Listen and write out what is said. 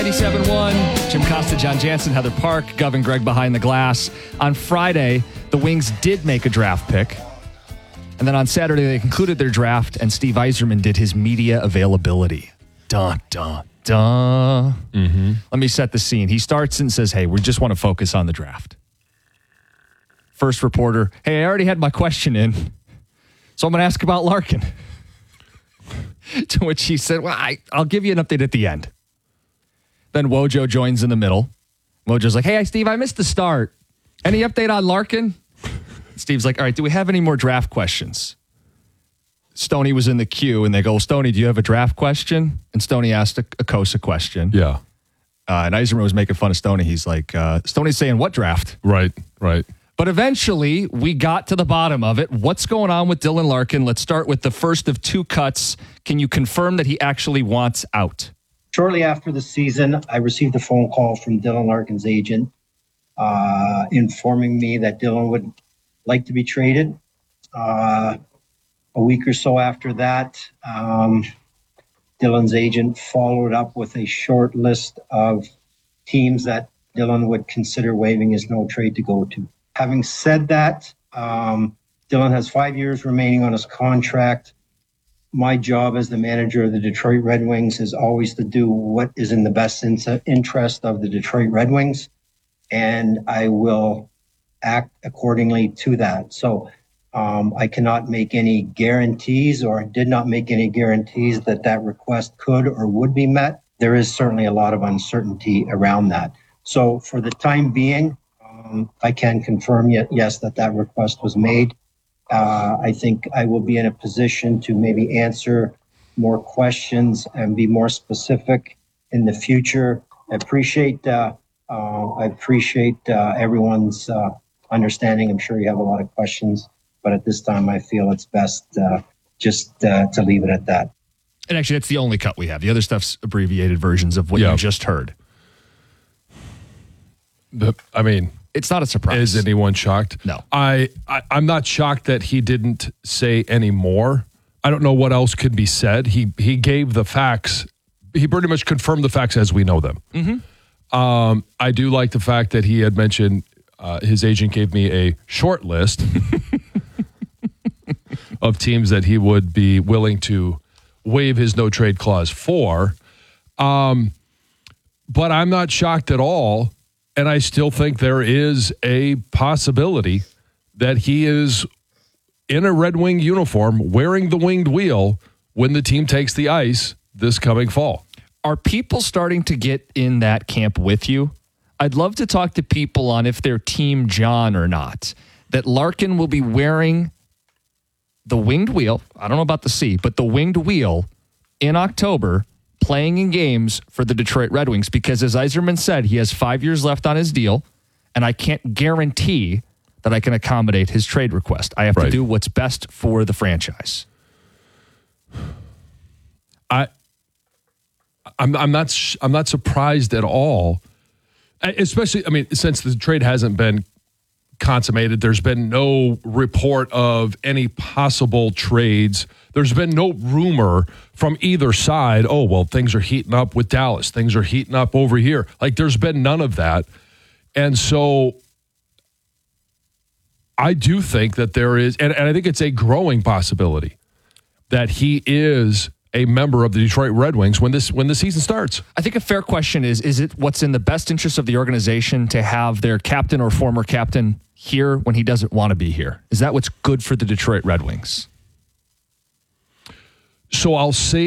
97.1, Jim Costa, John Jansen, Heather Park, Gov and Greg behind the glass. On Friday, the Wings did make a draft pick. And then on Saturday, they concluded their draft, and Steve Yzerman did his media availability. Dun, dun, dun. Mm-hmm. Let me set the scene. He starts and says, hey, we just want to focus on the draft. First reporter, hey, I already had my question in, so I'm going to ask about Larkin. To which he said, well, I'll give you an update at the end. Then Wojo joins in the middle. Wojo's like, hey, Steve, I missed the start. Any update on Larkin? Steve's like, all right, do we have any more draft questions? Stoney was in the queue, and they go, Stoney, do you have a draft question? And Stoney asked a Kosa question. Yeah. And Yzerman was making fun of Stoney. He's like, Stoney's saying, what draft? Right. But eventually, we got to the bottom of it. What's going on with Dylan Larkin? Let's start with the first of two cuts. Can you confirm that he actually wants out? Shortly after the season, I received a phone call from Dylan Larkin's agent informing me that Dylan would like to be traded. A week or so after that, Dylan's agent followed up with a short list of teams that Dylan would consider waiving his no trade to go to. Having said that, Dylan has 5 years remaining on his contract. My job as the manager of the Detroit Red Wings is always to do what is in the best interest of the Detroit Red Wings, and I will act accordingly to that. So I cannot make any guarantees, or did not make any guarantees that request could or would be met. There is certainly a lot of uncertainty around that. So for the time being, I can confirm yes, that request was made. I think I will be in a position to maybe answer more questions and be more specific in the future. I appreciate everyone's understanding. I'm sure you have a lot of questions, but at this time, I feel it's best just to leave it at that. And actually, that's the only cut we have. The other stuff's abbreviated versions of what you just heard. It's not a surprise. Is anyone shocked? No. I'm not shocked that he didn't say any more. I don't know what else could be said. He gave the facts. He pretty much confirmed the facts as we know them. Mm-hmm. I do like the fact that he had mentioned his agent gave me a short list of teams that he would be willing to waive his no-trade clause for. But I'm not shocked at all. And I still think there is a possibility that he is in a Red Wing uniform wearing the winged wheel when the team takes the ice this coming fall. Are people starting to get in that camp with you? I'd love to talk to people on if they're Team John or not. That Larkin will be wearing the winged wheel. I don't know about the C, but the winged wheel in October, playing in games for the Detroit Red Wings, because as Yzerman said, he has 5 years left on his deal, and I can't guarantee that I can accommodate his trade request. I have to do what's best for the franchise. I'm not surprised at all, especially, since the trade hasn't been consummated. There's been no report of any possible trades. There's been no rumor from either side, oh, well, things are heating up with Dallas. Things are heating up over here. There's been none of that. And so I do think that there is, and I think it's a growing possibility that he is a member of the Detroit Red Wings when the season starts. I think a fair question is it what's in the best interest of the organization to have their captain or former captain here when he doesn't want to be here? Is that what's good for the Detroit Red Wings? So I'll say